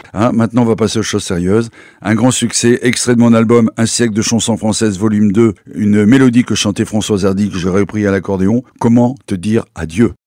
Maintenant, on va passer aux choses sérieuses. Un grand succès, extrait de mon album Un siècle de chansons françaises, volume 2, une mélodie que chantait Françoise Hardy, que j'ai repris à l'accordéon. Comment te dire adieu?